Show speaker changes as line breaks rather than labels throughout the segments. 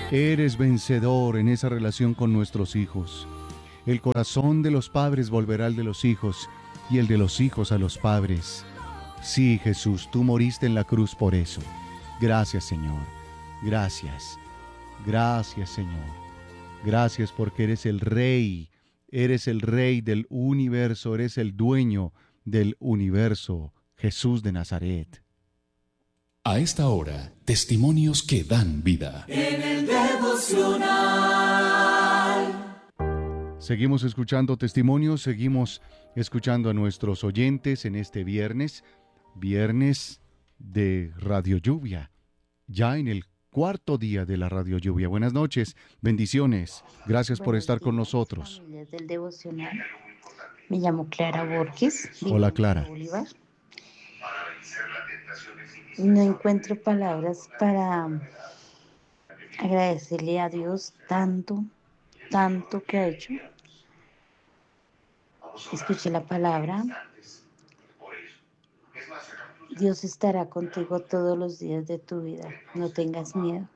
Eres vencedor en esa relación con nuestros hijos. El corazón de los padres volverá al de los hijos y el de los hijos a los padres. Sí, Jesús, tú moriste en la cruz por eso. Gracias, Señor. Gracias. Gracias, Señor. Gracias porque eres el Rey del universo, eres el dueño del universo, Jesús de Nazaret.
A esta hora, testimonios que dan vida.
En el devocional.
Seguimos escuchando testimonios, seguimos escuchando a nuestros oyentes en este viernes de Radio Lluvia, ya en el cuarto día de la Radio Lluvia. Buenas noches, bendiciones, gracias por estar con nosotros.
Familias del devocional. Me llamo Clara Borges.
Hola, Clara.
Bolívar. No encuentro palabras para agradecerle a Dios tanto que ha hecho. Escuché la palabra. Dios estará contigo todos los días de tu vida. No tengas miedo.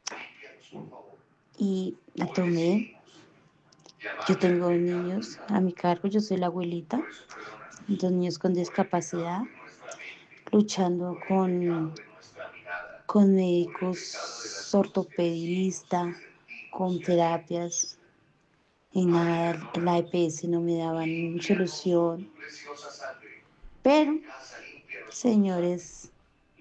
Y la tomé. Yo tengo 2 niños a mi cargo. Yo soy la abuelita. 2 niños con discapacidad. Luchando con médicos, ortopedistas, con terapias. Y nada, la EPS no me daban solución. Pero, señores,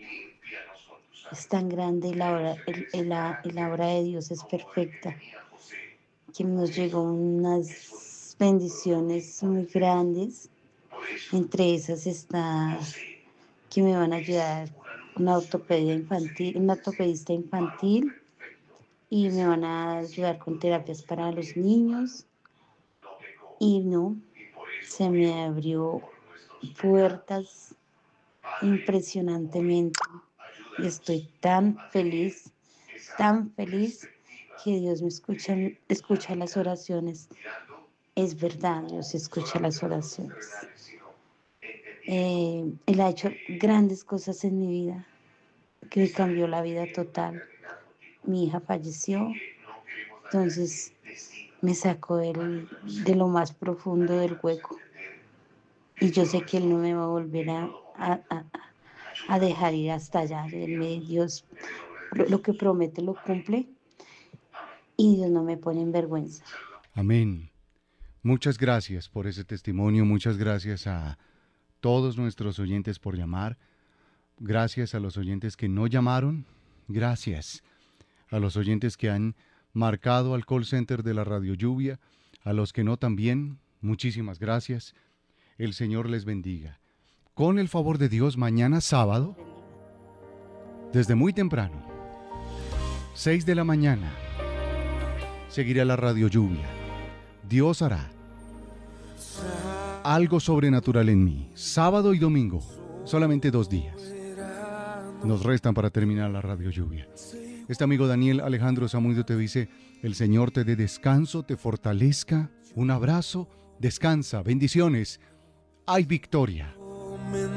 es tan grande y la obra de Dios es perfecta, que nos llegó unas bendiciones muy grandes. Entre esas está que me van a ayudar una ortopedista infantil, y me van a ayudar con terapias para los niños. Y no, se me abrió puertas impresionantemente. Y estoy tan feliz que Dios me escucha las oraciones. Es verdad, Dios escucha las oraciones. Él ha hecho grandes cosas en mi vida, que me cambió la vida total. Mi hija falleció, entonces me sacó de lo más profundo del hueco. Y yo sé que Él no me va a volver a dejar ir hasta allá. Dios lo que promete lo cumple, y Dios no me pone en vergüenza.
Amén. Muchas gracias por ese testimonio, muchas gracias a todos nuestros oyentes por llamar. Gracias a los oyentes que no llamaron. Gracias a los oyentes que han marcado al call center de la Radio Lluvia. A los que no también, muchísimas gracias. El Señor les bendiga. Con el favor de Dios, mañana sábado, desde muy temprano, 6 de la mañana, seguirá la Radio Lluvia. Dios hará algo sobrenatural en mí. Sábado y domingo, solamente 2 días nos restan para terminar la Radio Lluvia. Este amigo Daniel Alejandro Zamudio te dice: el Señor te dé descanso, te fortalezca. Un abrazo, descansa, bendiciones. Hay victoria.